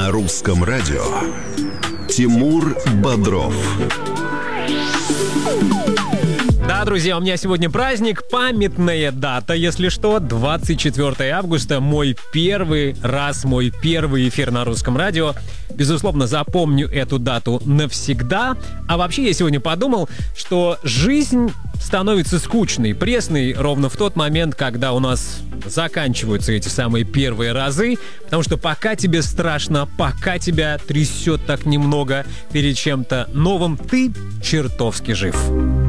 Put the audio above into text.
На русском радио Тимур Бодров. Да, друзья, у меня сегодня праздник, памятная дата, если что, 24 августа, мой первый эфир на русском радио. Безусловно, запомню эту дату навсегда. А вообще, я сегодня подумал, что жизнь становится скучной, пресной ровно в тот момент, когда у нас заканчиваются эти самые первые разы, потому что пока тебе страшно, пока тебя трясет так немного перед чем-то новым, ты чертовски жив.